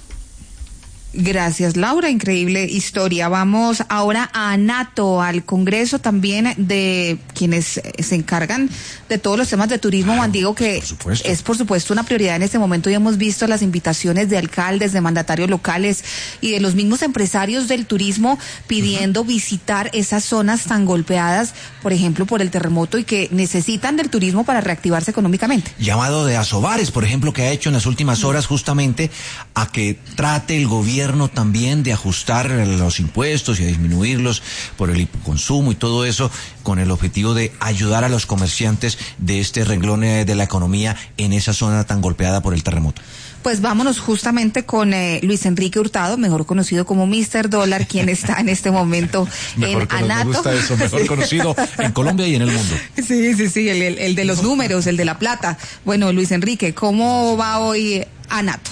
Speaker 8: Gracias, Laura. Increíble historia. Vamos ahora a NATO, al Congreso también de quienes se encargan de todos los temas de turismo. Juan Diego, que por es por supuesto una prioridad en este momento, y hemos visto las invitaciones de alcaldes, de mandatarios locales y de los mismos empresarios del turismo pidiendo uh-huh. visitar esas zonas tan golpeadas, por ejemplo, por el terremoto, y que necesitan del turismo para reactivarse económicamente.
Speaker 5: Llamado de Asobares, por ejemplo, que ha hecho en las últimas horas justamente a que trate el gobierno gobierno también de ajustar los impuestos y a disminuirlos por el consumo y todo eso, con el objetivo de ayudar a los comerciantes de este renglón de la economía en esa zona tan golpeada por el terremoto?
Speaker 8: Pues vámonos justamente con eh, Luis Enrique Hurtado, mejor conocido como mister Dólar, quien está en este momento en Anato.
Speaker 5: Me gusta eso, mejor conocido en Colombia y en el mundo.
Speaker 8: Sí, sí, sí, el, el, el de los números, el de la plata. Bueno, Luis Enrique, ¿cómo va hoy Anato?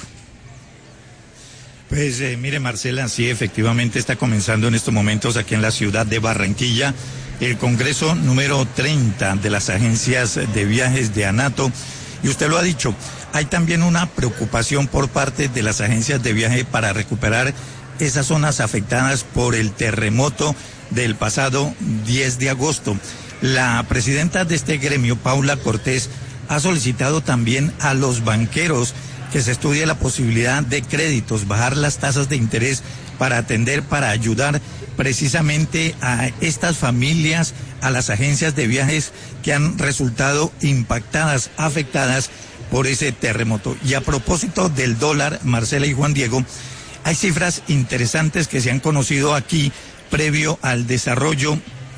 Speaker 1: Pues eh, mire, Marcela, sí, efectivamente está comenzando en estos momentos aquí en la ciudad de Barranquilla el Congreso número treinta de las agencias de viajes de Anato. Y usted lo ha dicho, hay también una preocupación por parte de las agencias de viaje para recuperar esas zonas afectadas por el terremoto del pasado diez de agosto. La presidenta de este gremio, Paula Cortés, ha solicitado también a los banqueros que se estudie la posibilidad de créditos, bajar las tasas de interés para atender, para ayudar precisamente a estas familias, a las agencias de viajes que han resultado impactadas, afectadas por ese terremoto. Y a propósito del dólar, Marcela y Juan Diego, hay cifras interesantes que se han conocido aquí previo al desarrollo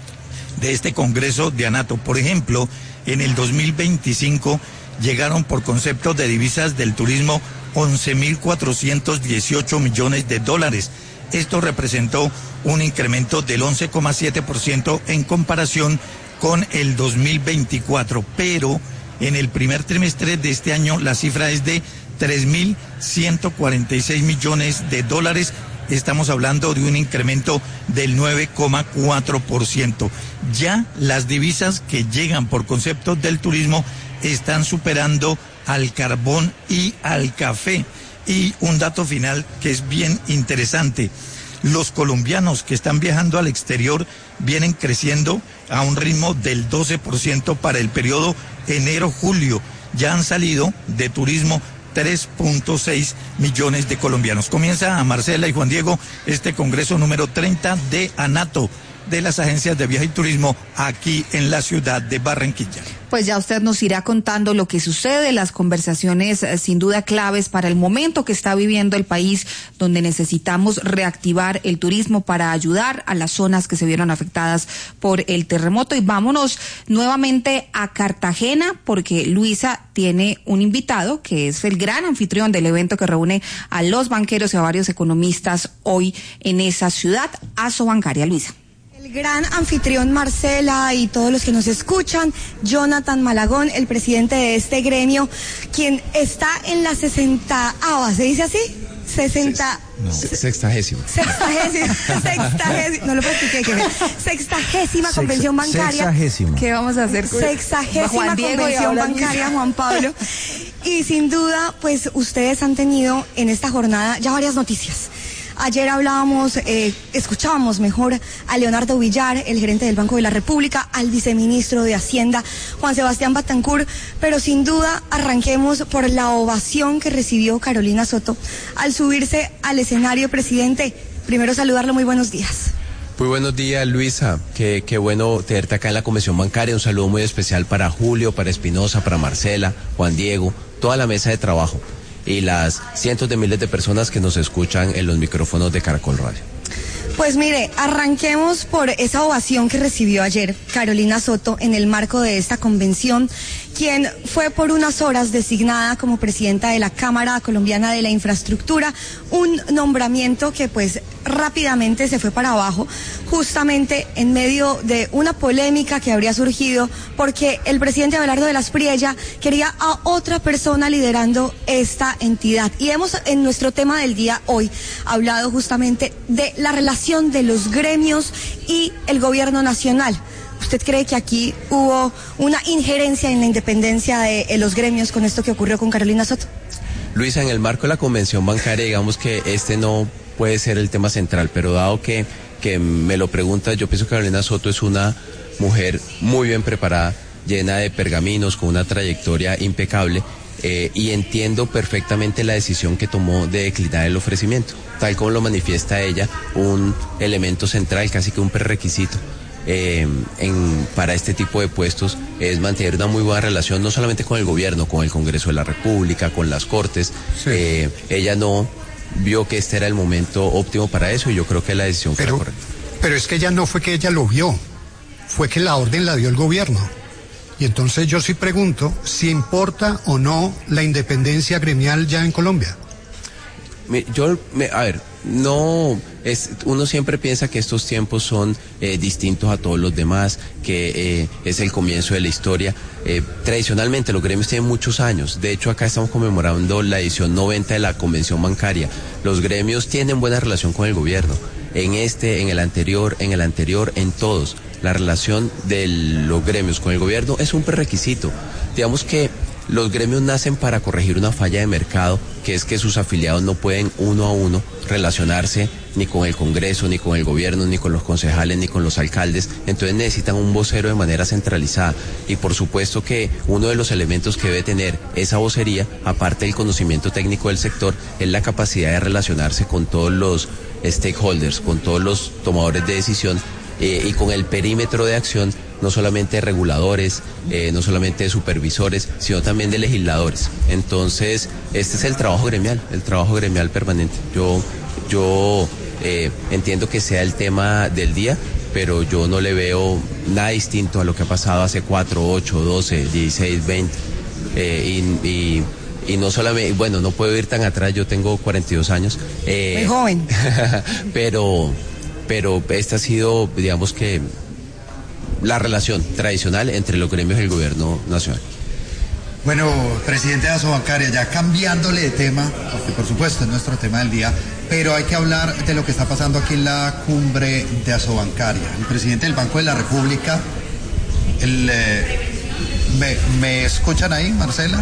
Speaker 1: de este Congreso de Anato. Por ejemplo, en el dos mil veinticinco llegaron por concepto de divisas del turismo once mil cuatrocientos dieciocho millones de dólares. Esto representó un incremento del once coma siete por ciento en comparación con el dos mil veinticuatro, pero en el primer trimestre de este año la cifra es de tres mil ciento cuarenta y seis millones de dólares. Estamos hablando de un incremento del nueve coma cuatro por ciento. Ya las divisas que llegan por concepto del turismo están superando al carbón y al café. Y un dato final que es bien interesante. Los colombianos que están viajando al exterior vienen creciendo a un ritmo del doce por ciento para el periodo enero-julio. Ya han salido de turismo tres punto seis millones de colombianos. Comienza a Marcela y Juan Diego este Congreso número treinta de Anato, de las agencias de viaje y turismo aquí en la ciudad de Barranquilla.
Speaker 8: Pues ya usted nos irá contando lo que sucede, las conversaciones eh, sin duda claves para el momento que está viviendo el país, donde necesitamos reactivar el turismo para ayudar a las zonas que se vieron afectadas por el terremoto. Y vámonos nuevamente a Cartagena, porque Luisa tiene un invitado que es el gran anfitrión del evento que reúne a los banqueros y a varios economistas hoy en esa ciudad. Aso Bancaria, Luisa.
Speaker 3: El gran anfitrión Marcela y todos los que nos escuchan, Jonathan Malagón, el presidente de este gremio, quien está en la sesentaava, ¿se dice así? Sesenta...
Speaker 4: No, sextagésima.
Speaker 3: Sextagésima, sextagésima, no lo practiqué, que ver. Sextagésima Sexa, convención bancaria.
Speaker 4: Sexagésima.
Speaker 8: ¿Qué vamos a hacer con
Speaker 3: Sexagésima Juan Diego convención bancaria, Juan Pablo. Y sin duda, pues ustedes han tenido en esta jornada ya varias noticias. Ayer hablábamos, eh, escuchábamos mejor a Leonardo Villar, el gerente del Banco de la República, al viceministro de Hacienda, Juan Sebastián Batancur, pero sin duda arranquemos por la ovación que recibió Carolina Soto al subirse al escenario. Presidente, primero saludarlo, muy buenos días.
Speaker 4: Muy buenos días, Luisa, qué, qué bueno tenerte acá en la Comisión Bancaria. Un saludo muy especial para Julio, para Espinosa, para Marcela, Juan Diego, toda la mesa de trabajo y las cientos de miles de personas que nos escuchan en los micrófonos de Caracol Radio.
Speaker 3: Pues mire, arranquemos por esa ovación que recibió ayer Carolina Soto en el marco de esta convención, quien fue por unas horas designada como presidenta de la Cámara Colombiana de la Infraestructura, un nombramiento que pues rápidamente se fue para abajo, justamente en medio de una polémica que habría surgido porque el presidente Abelardo de las Priella quería a otra persona liderando esta entidad. Y hemos en nuestro tema del día hoy hablado justamente de la relación de los gremios y el gobierno nacional. ¿Usted cree que aquí hubo una injerencia en la independencia de, de los gremios con esto que ocurrió con Carolina Soto?
Speaker 4: Luisa, en el marco de la convención bancaria, digamos que este no puede ser el tema central, pero dado que, que me lo preguntas, yo pienso que Carolina Soto es una mujer muy bien preparada, llena de pergaminos, con una trayectoria impecable, eh, y entiendo perfectamente la decisión que tomó de declinar el ofrecimiento, tal como lo manifiesta ella, un elemento central, casi que un prerequisito. Eh, en, para este tipo de puestos es mantener una muy buena relación no solamente con el gobierno, con el Congreso de la República, con las Cortes. Sí. Eh, ella no vio que este era el momento óptimo para eso y yo creo que la decisión fue
Speaker 9: pero,
Speaker 4: correcta.
Speaker 9: Pero es que ella no fue que ella lo vio, fue que la orden la dio el gobierno. Y entonces yo sí pregunto si importa o no la independencia gremial ya en Colombia.
Speaker 4: Yo, me, a ver, no, es, uno siempre piensa que estos tiempos son eh, distintos a todos los demás, que eh, es el comienzo de la historia. Eh, tradicionalmente los gremios tienen muchos años, de hecho acá estamos conmemorando la edición noventa de la Convención Bancaria. Los gremios tienen buena relación con el gobierno, en este, en el anterior, en el anterior, en todos. La relación de los gremios con el gobierno es un prerequisito. Digamos que los gremios nacen para corregir una falla de mercado, que es que sus afiliados no pueden uno a uno relacionarse ni con el Congreso, ni con el gobierno, ni con los concejales, ni con los alcaldes. Entonces necesitan un vocero de manera centralizada. Y por supuesto que uno de los elementos que debe tener esa vocería, aparte del conocimiento técnico del sector, es la capacidad de relacionarse con todos los stakeholders, con todos los tomadores de decisión, eh, y con el perímetro de acción no solamente de reguladores, eh, no solamente de supervisores, sino también de legisladores. Entonces, este es el trabajo gremial, el trabajo gremial permanente. Yo, yo eh, entiendo que sea el tema del día, pero yo no le veo nada distinto a lo que ha pasado hace cuatro, ocho, doce, dieciséis, veinte. Eh, y, y, y no solamente, bueno, no puedo ir tan atrás, yo tengo cuarenta y dos años. Eh,
Speaker 3: Muy joven.
Speaker 4: pero, pero esta ha sido, digamos que, la relación tradicional entre los gremios y el gobierno nacional.
Speaker 10: Bueno, presidente de Asobancaria, ya cambiándole de tema, porque por supuesto es nuestro tema del día, pero hay que hablar de lo que está pasando aquí en la cumbre de Asobancaria. El presidente del Banco de la República, el, eh, ¿me, ¿me escuchan ahí, Marcela?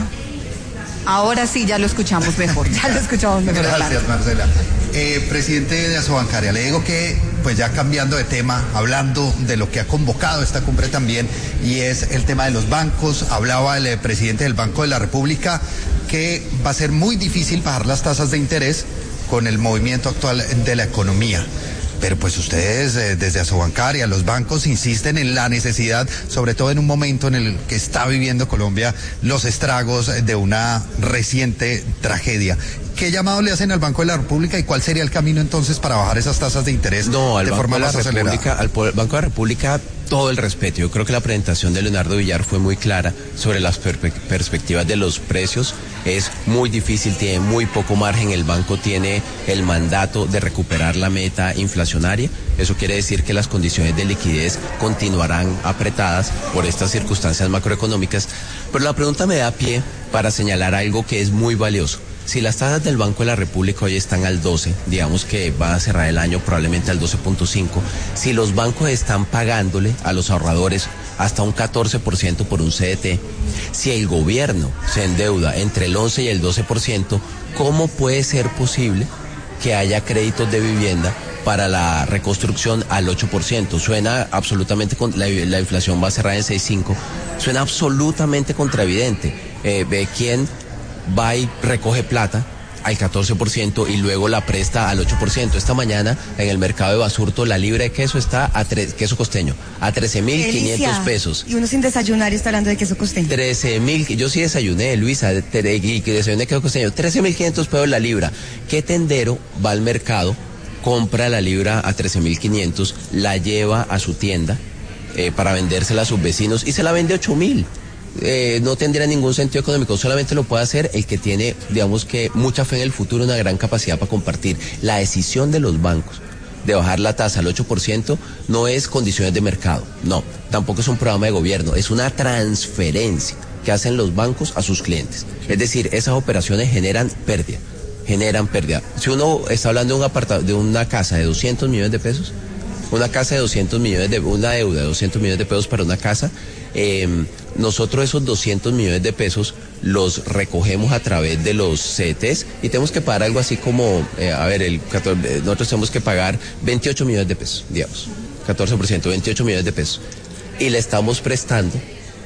Speaker 8: Ahora sí, ya lo escuchamos mejor, ya lo escuchamos mejor.
Speaker 10: Gracias, Marcela. Eh, presidente de Asobancaria, le digo que, pues ya cambiando de tema, hablando de lo que ha convocado esta cumbre también, y es el tema de los bancos. Hablaba el eh, presidente del Banco de la República que va a ser muy difícil bajar las tasas de interés con el movimiento actual de la economía. Pero pues ustedes eh, desde Asobancaria, los bancos insisten en la necesidad, sobre todo en un momento en el que está viviendo Colombia los estragos de una reciente tragedia. ¿Qué llamado le hacen al Banco de la República y cuál sería el camino entonces para bajar esas tasas de interés
Speaker 4: no, al
Speaker 10: de
Speaker 4: Banco
Speaker 10: forma
Speaker 4: de la
Speaker 10: más acelerada?
Speaker 4: República, al Banco de la República, todo el respeto. Yo creo que la presentación de Leonardo Villar fue muy clara sobre las per perspectivas de los precios. Es muy difícil, tiene muy poco margen. El banco tiene el mandato de recuperar la meta inflacionaria. Eso quiere decir que las condiciones de liquidez continuarán apretadas por estas circunstancias macroeconómicas. Pero la pregunta me da pie para señalar algo que es muy valioso. Si las tasas del Banco de la República hoy están al doce, digamos que van a cerrar el año probablemente al doce punto cinco, si los bancos están pagándole a los ahorradores hasta un catorce por ciento por un C D T, si el gobierno se endeuda entre el once y el doce por ciento, ¿cómo puede ser posible que haya créditos de vivienda para la reconstrucción al ocho por ciento? Suena absolutamente, con, la, la inflación va a cerrar en seis punto cinco, suena absolutamente contraevidente. Eh, ve quién va y recoge plata al catorce por ciento y luego la presta al ocho por ciento. Esta mañana en el mercado de Basurto la libra de queso está a tres, queso costeño, a trece mil quinientos pesos.
Speaker 3: Y uno sin desayunar y está hablando de queso costeño.
Speaker 4: trece mil, yo sí desayuné, Luisa, y que desayuné queso costeño, trece mil quinientos pesos la libra. ¿Qué tendero va al mercado, compra la libra a trece mil quinientos, la lleva a su tienda eh, para vendérsela a sus vecinos y se la vende ocho mil? Eh, no tendría ningún sentido económico, solamente lo puede hacer el que tiene, digamos que, mucha fe en el futuro, una gran capacidad para compartir. La decisión de los bancos de bajar la tasa al ocho por ciento no es condiciones de mercado, no, tampoco es un programa de gobierno, es una transferencia que hacen los bancos a sus clientes. Es decir, esas operaciones generan pérdida, generan pérdida. Si uno está hablando de un apartado, de una casa de doscientos millones de pesos, una casa de doscientos millones de, una deuda de doscientos millones de pesos para una casa, eh, nosotros esos doscientos millones de pesos los recogemos a través de los C D Ts y tenemos que pagar algo así como, eh, a ver, el catorce, nosotros tenemos que pagar veintiocho millones de pesos, digamos, catorce por ciento, veintiocho millones de pesos. Y le estamos prestando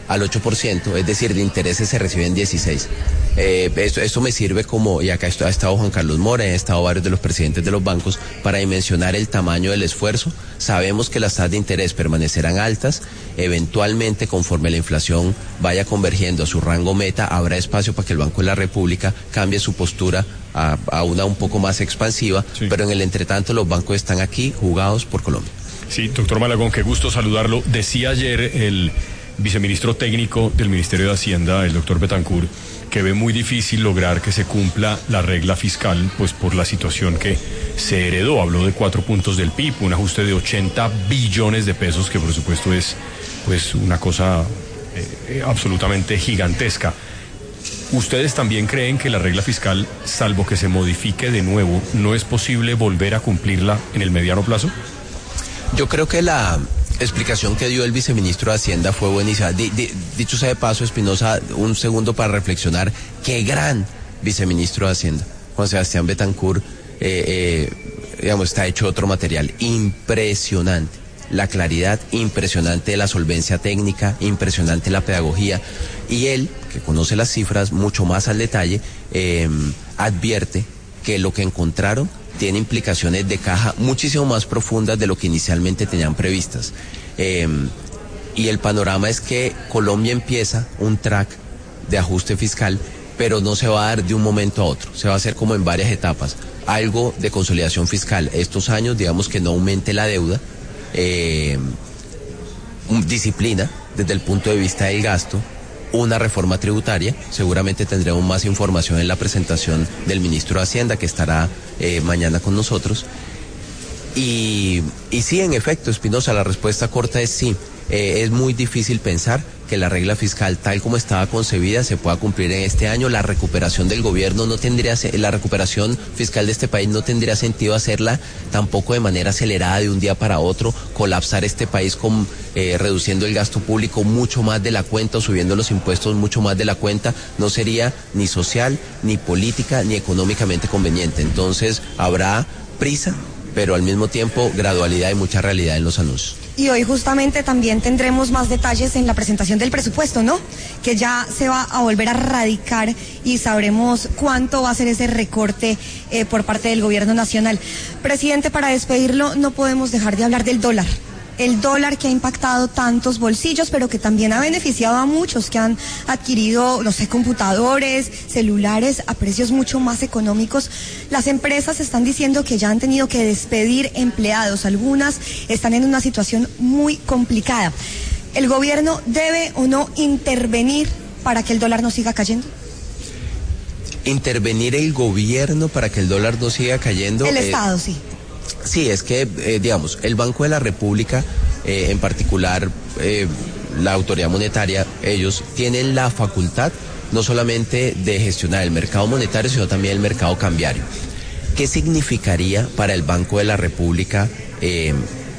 Speaker 4: al ocho por ciento, es decir, de intereses se reciben dieciséis. Eh, esto, esto me sirve como, y acá ha estado Juan Carlos Mora, han estado varios de los presidentes de los bancos, para dimensionar el tamaño del esfuerzo. Sabemos que las tasas de interés permanecerán altas, eventualmente conforme la inflación vaya convergiendo a su rango meta, habrá espacio para que el Banco de la República cambie su postura a, a una un poco más expansiva, sí. Pero en el entretanto los bancos están aquí jugados por Colombia.
Speaker 6: Sí, doctor Malagón, qué gusto saludarlo. Decía ayer el viceministro técnico del Ministerio de Hacienda, el doctor Betancourt, que ve muy difícil lograr que se cumpla la regla fiscal, pues por la situación que se heredó. Habló de cuatro puntos del P I B, un ajuste de ochenta billones de pesos, que por supuesto es pues una cosa eh, absolutamente gigantesca. ¿Ustedes también creen que la regla fiscal, salvo que se modifique de nuevo, no es posible volver a cumplirla en el mediano plazo?
Speaker 4: Yo creo que la explicación que dio el viceministro de Hacienda fue buenísima. Di, di, dicho sea de paso, Espinosa, un segundo para reflexionar. Qué gran viceministro de Hacienda, Juan Sebastián Betancourt, eh, eh, digamos, está hecho otro material impresionante. La claridad, impresionante la solvencia técnica, impresionante la pedagogía. Y él, que conoce las cifras mucho más al detalle, eh, advierte que lo que encontraron tiene implicaciones de caja muchísimo más profundas de lo que inicialmente tenían previstas. Eh, y el panorama es que Colombia empieza un track de ajuste fiscal, pero no se va a dar de un momento a otro, se va a hacer como en varias etapas. Algo de consolidación fiscal estos años, digamos que no aumente la deuda, eh, disciplina desde el punto de vista del gasto, una reforma tributaria. Seguramente tendremos más información en la presentación del ministro de Hacienda, que estará eh, mañana con nosotros. Y, y sí, en efecto, Espinosa, la respuesta corta es sí. Eh, es muy difícil pensar que la regla fiscal tal como estaba concebida se pueda cumplir en este año. La recuperación del gobierno no tendría, la recuperación fiscal de este país no tendría sentido hacerla tampoco de manera acelerada de un día para otro, colapsar este país con eh, reduciendo el gasto público mucho más de la cuenta o subiendo los impuestos mucho más de la cuenta, no sería ni social, ni política, ni económicamente conveniente. Entonces habrá prisa, pero al mismo tiempo gradualidad y mucha realidad en los anuncios.
Speaker 3: Y hoy justamente también tendremos más detalles en la presentación del presupuesto, ¿no? Que ya se va a volver a radicar y sabremos cuánto va a ser ese recorte eh, por parte del gobierno nacional. Presidente, para despedirlo, no podemos dejar de hablar del dólar. El dólar que ha impactado tantos bolsillos, pero que también ha beneficiado a muchos que han adquirido, no sé, computadores, celulares a precios mucho más económicos. Las empresas están diciendo que ya han tenido que despedir empleados. Algunas están en una situación muy complicada. ¿El gobierno debe o no intervenir para que el dólar no siga cayendo?
Speaker 4: Intervenir el gobierno para que el dólar no siga cayendo.
Speaker 3: El
Speaker 4: eh...
Speaker 3: Estado, sí.
Speaker 4: Sí, es que, eh, digamos, el Banco de la República, eh, en particular eh, la autoridad monetaria, ellos tienen la facultad no solamente de gestionar el mercado monetario, sino también el mercado cambiario. ¿Qué significaría para el Banco de la República eh,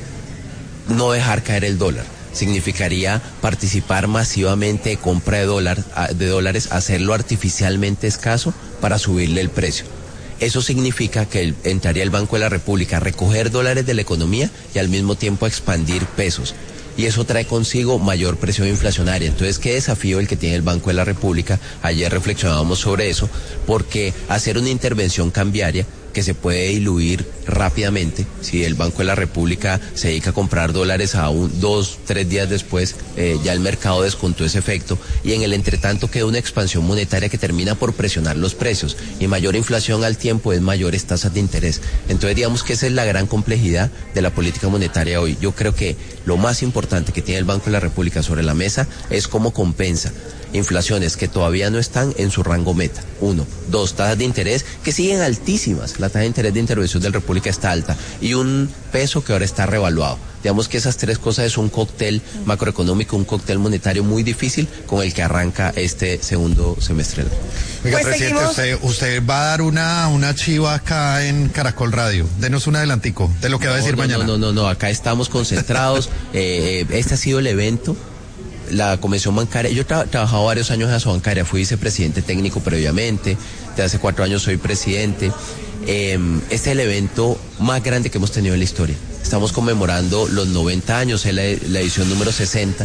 Speaker 4: no dejar caer el dólar? Significaría participar masivamente de compra de, dólar, de dólares, hacerlo artificialmente escaso para subirle el precio. Eso significa que el, entraría el Banco de la República a recoger dólares de la economía y al mismo tiempo a expandir pesos. Y eso trae consigo mayor presión inflacionaria. Entonces, ¿qué desafío el que tiene el Banco de la República? Ayer reflexionábamos sobre eso, porque hacer una intervención cambiaria que se puede diluir rápidamente, si el Banco de la República se dedica a comprar dólares a un, dos, tres días después, eh, ya el mercado descontó ese efecto, y en el entretanto queda una expansión monetaria que termina por presionar los precios, y mayor inflación al tiempo es mayores tasas de interés. Entonces digamos que esa es la gran complejidad de la política monetaria hoy. Yo creo que lo más importante que tiene el Banco de la República sobre la mesa es cómo compensa inflaciones que todavía no están en su rango meta. Uno. Dos, tasas de interés que siguen altísimas. La tasa de interés de intervención de la República está alta. Y un peso que ahora está revaluado. Digamos que esas tres cosas es un cóctel macroeconómico, un cóctel monetario muy difícil con el que arranca este segundo semestre.
Speaker 10: Oiga,
Speaker 3: Pues
Speaker 10: presidente,
Speaker 3: seguimos.
Speaker 10: usted, usted va a dar una, una chiva acá en Caracol Radio. Denos un adelantico de lo que va a decir
Speaker 4: no,
Speaker 10: mañana.
Speaker 4: No, no, no, no, acá estamos concentrados. eh, este ha sido el evento. La Convención Bancaria, yo he tra trabajado varios años en la Bancaria, fui vicepresidente técnico previamente, desde hace cuatro años soy presidente. Eh, este es el evento más grande que hemos tenido en la historia. Estamos conmemorando los noventa años, es la, la edición número sesenta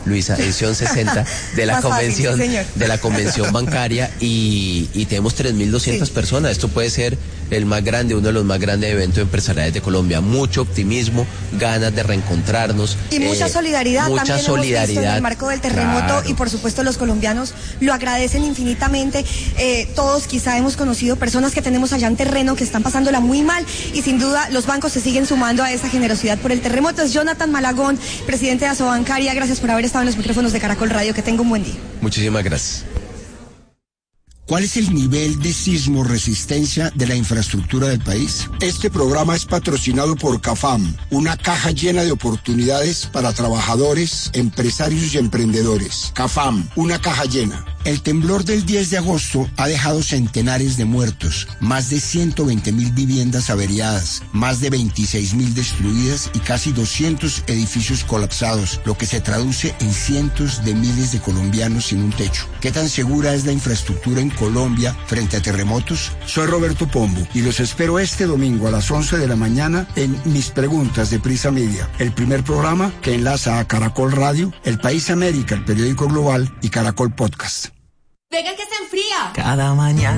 Speaker 4: Luisa, edición sesenta de la
Speaker 3: Más fácil,
Speaker 4: convención,
Speaker 3: sí, señor.
Speaker 4: de la convención bancaria y, y tenemos tres mil doscientas
Speaker 3: Sí.
Speaker 4: personas. Esto puede ser el más grande, uno de los más grandes eventos empresariales de Colombia. Mucho optimismo, ganas de reencontrarnos.
Speaker 3: Y mucha
Speaker 4: eh,
Speaker 3: solidaridad
Speaker 4: mucha
Speaker 3: también hemos visto en
Speaker 4: solidaridad.
Speaker 3: el marco del terremoto
Speaker 4: Claro.
Speaker 3: y por supuesto los colombianos lo agradecen infinitamente. Eh, todos quizá hemos conocido personas que tenemos allá en terreno que están pasándola muy mal y sin duda los bancos se siguen sumando a esa generosidad por el terremoto. Es Jonathan Malagón, presidente de Asobancaria. Gracias por haber estado en los micrófonos de Caracol Radio. Que tenga un buen día.
Speaker 4: Muchísimas gracias.
Speaker 12: ¿Cuál es el nivel de sismo resistencia de la infraestructura del país? Este programa es patrocinado por CAFAM, una caja llena de oportunidades para trabajadores, empresarios y emprendedores. CAFAM, una caja llena. El temblor del diez de agosto ha dejado centenares de muertos, más de ciento veinte mil viviendas averiadas, más de veintiséis mil destruidas y casi doscientos edificios colapsados, lo que se traduce en cientos de miles de colombianos sin un techo. ¿Qué tan segura es la infraestructura en Colombia frente a terremotos? Soy Roberto Pombo y los espero este domingo a las once de la mañana en Mis Preguntas de Prisa Media, el primer programa que enlaza a Caracol Radio, El País América, el periódico global y Caracol Podcast.
Speaker 13: Venga que se enfría.
Speaker 14: Cada mañana.